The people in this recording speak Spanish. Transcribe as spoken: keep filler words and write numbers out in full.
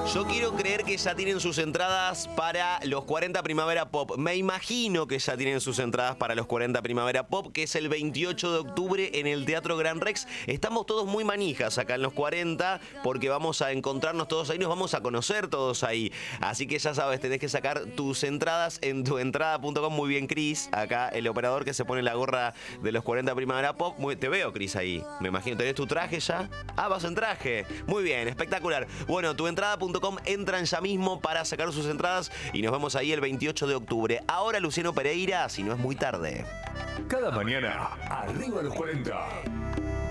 Yo quiero creer que ya tienen sus entradas para los cuarenta Primavera Pop. Me imagino que ya tienen sus entradas para los cuarenta Primavera Pop, que es el veintiocho de octubre en el Teatro Gran Rex. Estamos todos muy manijas acá en los cuarenta porque vamos a encontrarnos todos ahí, nos vamos a conocer todos ahí. Así que ya sabes, tenés que sacar tus entradas en tuentrada punto com. Muy bien, Cris. Acá el operador que se pone la gorra de los cuarenta Primavera Pop. Muy, te veo, Cris, ahí. Me imagino, ¿tenés tu traje ya? Ah, vas en traje. Muy bien, espectacular. Bueno, tuentrada punto com, entran ya mismo para sacar sus entradas y nos vemos ahí el veintiocho de octubre. Ahora Luciano Pereira, si no es muy tarde. Cada mañana, arriba a los cuarenta.